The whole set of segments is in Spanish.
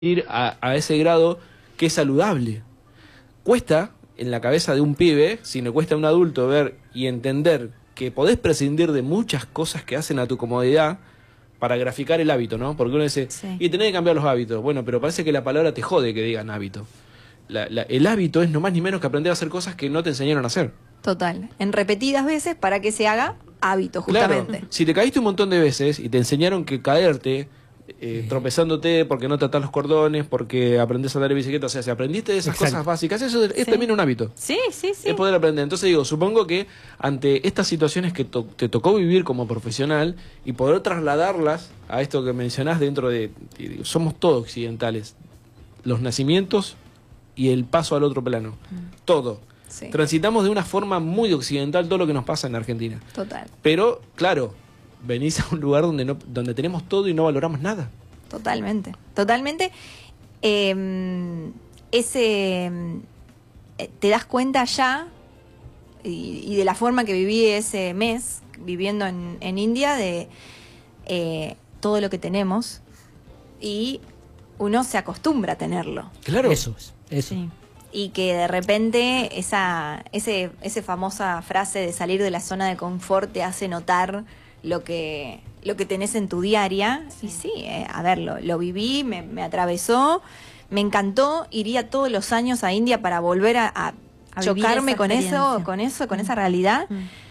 ir a ese grado que es saludable. Cuesta en la cabeza de un pibe, si le cuesta a un adulto ver y entender que podés prescindir de muchas cosas que hacen a tu comodidad para graficar el hábito, ¿no? Porque uno dice, Sí. y tenés que cambiar los hábitos. Bueno, pero parece que la palabra te jode que digan hábito. El hábito es no más ni menos que aprender a hacer cosas que no te enseñaron a hacer. Total. En repetidas veces para que se haga hábito, justamente. Claro, si te caíste un montón de veces y te enseñaron que caerte, tropezándote porque no te atás los cordones, porque aprendés a andar en bicicleta, o sea, si aprendiste esas cosas básicas, eso es también un hábito. Sí, sí, sí. Es poder aprender. Entonces digo, supongo que ante estas situaciones que te tocó vivir como profesional y poder trasladarlas a esto que mencionás dentro de... Somos todos occidentales. Los nacimientos y el paso al otro plano. Todo. Sí. Transitamos de una forma muy occidental todo lo que nos pasa en Argentina. Total. Pero, claro, venís a un lugar donde tenemos todo y no valoramos nada. Totalmente. Totalmente. Te das cuenta ya, y de la forma que viví ese mes viviendo en India, de todo lo que tenemos, y uno se acostumbra a tenerlo. Claro. Eso es. Eso. Sí. Y que de repente esa famosa frase de salir de la zona de confort te hace notar lo que tenés en tu diaria. Sí. Y sí, a ver, lo viví, me atravesó, me encantó, iría todos los años a India para volver a chocarme con esa realidad.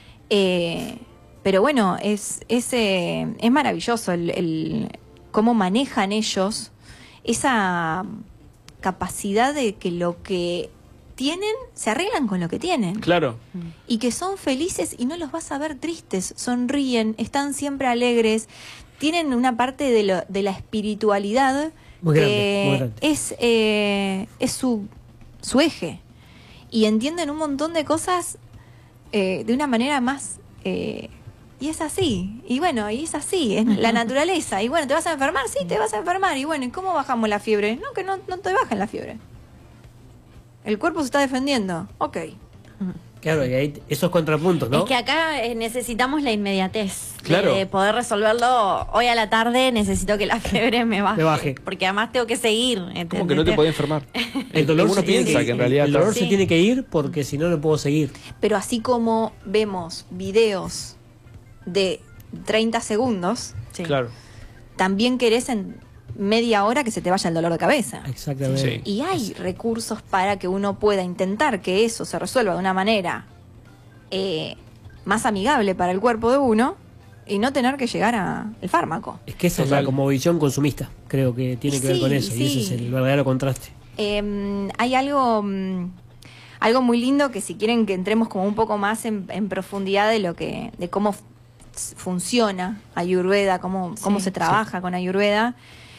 Pero bueno, es maravilloso el cómo manejan ellos esa capacidad de que lo que tienen, se arreglan con lo que tienen. Claro. Y que son felices y no los vas a ver tristes, sonríen, están siempre alegres, tienen una parte de la espiritualidad muy que grande. Es su eje. Y entienden un montón de cosas de una manera más... y es así, y bueno, y es así, es la naturaleza. Y bueno, ¿te vas a enfermar? Sí, te vas a enfermar. Y bueno, ¿y cómo bajamos la fiebre? No, que no te bajen la fiebre. El cuerpo se está defendiendo. Ok. Claro, y ahí esos contrapuntos, ¿no? Es que acá necesitamos la inmediatez. Claro. De poder resolverlo hoy a la tarde. Necesito que la fiebre me baje. Porque además tengo que seguir. ¿Cómo que no te podés enfermar? El dolor uno piensa que en realidad el dolor Sí. se tiene que ir porque si no puedo seguir. Pero así como vemos videos de 30 segundos, Sí. Claro. también querés en media hora que se te vaya el dolor de cabeza. Exactamente. Sí. Y hay recursos para que uno pueda intentar que eso se resuelva de una manera más amigable para el cuerpo de uno y no tener que llegar al fármaco. Es que esa es Total. la como visión consumista. Creo que tiene que ver Sí, con eso. sí. Y ese es el verdadero contraste. Hay algo muy lindo que si quieren que entremos como un poco más en profundidad de cómo funciona Ayurveda, cómo se trabaja con Ayurveda.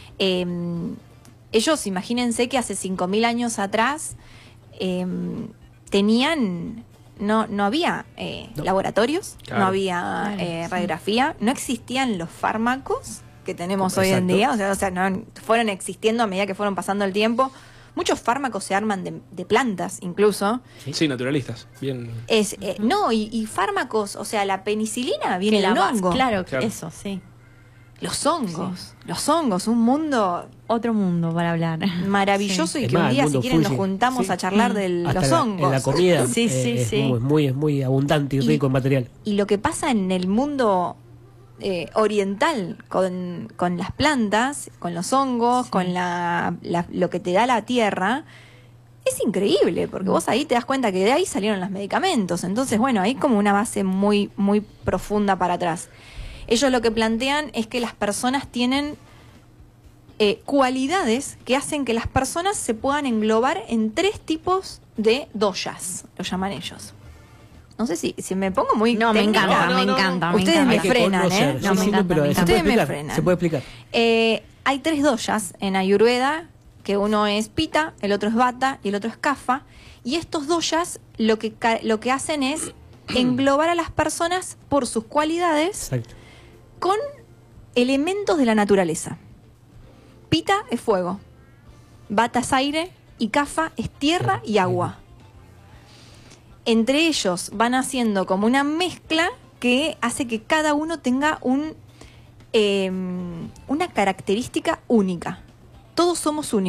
Ellos, imagínense que hace 5.000 años atrás tenían... No había laboratorios, Claro. no había radiografía, no existían los fármacos que tenemos hoy en Exacto. día, o sea, no fueron existiendo a medida que fueron pasando el tiempo. Muchos fármacos se arman de plantas, incluso. Sí, naturalistas. Bien. Y fármacos, o sea, la penicilina viene Que de un la hongo. Claro, Claro. eso, sí. Los hongos, un mundo Otro mundo para hablar. maravilloso y Es que más, un el día, si mundo quieren, nos fúsil. juntamos Sí. a charlar de Hasta los hongos. en la comida Sí, sí, es sí. muy abundante y rico en material. Y lo que pasa en el mundo oriental con las plantas, con los hongos, con lo que te da la tierra, es increíble, porque vos ahí te das cuenta que de ahí salieron los medicamentos. Entonces, bueno, hay como una base muy, muy profunda para atrás. Ellos lo que plantean es que las personas tienen cualidades que hacen que las personas se puedan englobar en 3 tipos de doshas, lo llaman ellos. No sé si me pongo muy No, me técnica. encanta, No, me no, no. encanta. Ustedes me me Hay encanta. que frenan, conocer. ¿eh? No, me encanta, pero me se encanta. puede Ustedes me explicar. frenan. Se puede explicar. Hay 3 doshas en Ayurveda, que uno es Pita, el otro es Vata y el otro es Kapha. Y estos doshas lo que hacen es englobar a las personas por sus cualidades Exacto. con elementos de la naturaleza. Pita es fuego, Vata es aire y Kapha es tierra y agua. Entre ellos van haciendo como una mezcla que hace que cada uno tenga una característica única. Todos somos únicos.